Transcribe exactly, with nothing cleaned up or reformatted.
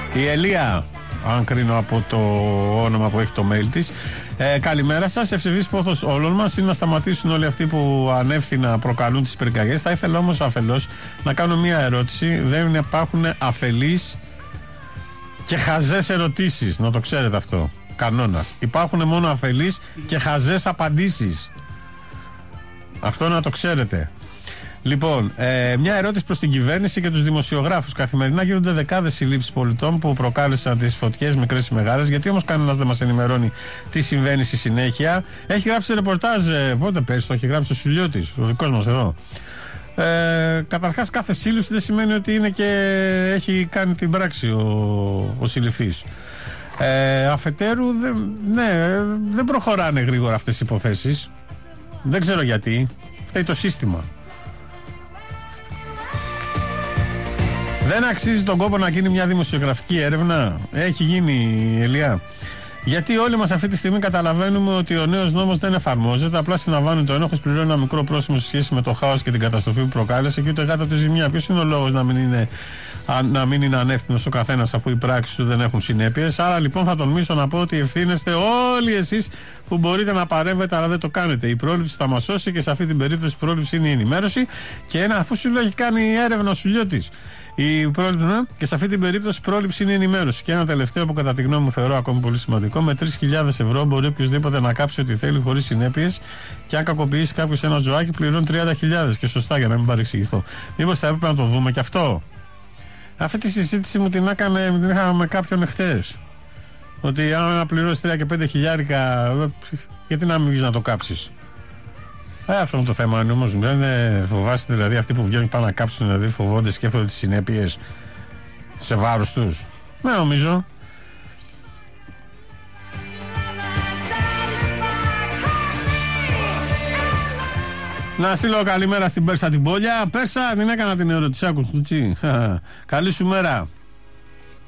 Η Ελία, αν κρίνω από το όνομα που έχει το mail της. Ε, καλημέρα σας. Ευσεβής πόθος όλων μας είναι να σταματήσουν όλοι αυτοί που ανεύθυνα προκαλούν τις πυρκαγιές. Θα ήθελα όμως αφελώς να κάνω μία ερώτηση. Δεν υπάρχουν αφελείς και χαζές ερωτήσεις. Να το ξέρετε αυτό. Κανόνας. Υπάρχουν μόνο αφελείς και χαζές απαντήσεις. Αυτό να το ξέρετε. Λοιπόν, ε, μια ερώτηση προς την κυβέρνηση και τους δημοσιογράφους. Καθημερινά γίνονται δεκάδες συλλήψεις πολιτών που προκάλεσαν τις φωτιές, μικρές ή μεγάλες. Γιατί όμως κανένας δεν μας ενημερώνει τι συμβαίνει στη συνέχεια? Έχει γράψει ρεπορτάζ, ε, πότε πέρσι το έχει γράψει ο Σουλιώτης, ο δικός μας εδώ. Ε, καταρχάς, κάθε σύλληψη δεν σημαίνει ότι είναι και έχει κάνει την πράξη ο, ο συλληφθής. Ε, αφετέρου, δεν, ναι, δεν προχωράνε γρήγορα αυτές οι υποθέσεις. Δεν ξέρω γιατί. Φταίει το σύστημα. Δεν αξίζει τον κόπο να γίνει μια δημοσιογραφική έρευνα? Έχει γίνει, Ελιά. Γιατί όλοι μας αυτή τη στιγμή καταλαβαίνουμε ότι ο νέος νόμος δεν εφαρμόζεται. Απλά συναμβάνει το ένοχος, πληρώνει ένα μικρό πρόσημο σε σχέση με το χάος και την καταστροφή που προκάλεσε και ούτε γάτα του ζημιά. Ποιος είναι ο λόγος να μην είναι, να μην είναι ανεύθυνος ο καθένας, αφού οι πράξεις του δεν έχουν συνέπειες? Άρα λοιπόν θα τολμήσω να πω ότι ευθύνεστε όλοι εσείς που μπορείτε να παρέμβετε, αλλά δεν το κάνετε. Η πρόληψη θα μας σώσει και σε αυτή την περίπτωση η πρόληψη είναι η ενημέρωση. Και ένα, αφού σου έχει κάνει έρευνα ο Σουλιώτης. Η πρόληψη, ναι, και σε αυτή την περίπτωση η πρόληψη είναι η ενημέρωση. Και ένα τελευταίο που κατά τη γνώμη μου θεωρώ ακόμη πολύ σημαντικό: με τρεις χιλιάδες ευρώ μπορεί οποιοδήποτε να κάψει ό,τι θέλει χωρίς συνέπειες, και αν κακοποιήσει κάποιος ένα ζωάκι πληρώνει τριάντα χιλιάδες. Και σωστά, για να μην παρεξηγηθώ. Μήπως θα έπρεπε να το δούμε και αυτό? Αυτή τη συζήτηση μου την, έκανε, την είχαμε με κάποιον εχθές. Ότι αν πληρώσει τρία και πέντε χιλιάρικα, γιατί να μην βγεις να το κάψεις? Ε, αυτό είναι το θέμα. Είναι όμως, δεν φοβάστε δηλαδή αυτοί που βγαίνουν πάνω να κάψουν, δηλαδή φοβόνται, σκέφτονται τις συνέπειες σε βάρος τους? Ναι, νομίζω. Να στείλω καλημέρα στην Πέρσα την Πόλια. Πέρσα, την έκανα την ερώτηση. Άκου, καλή σου μέρα.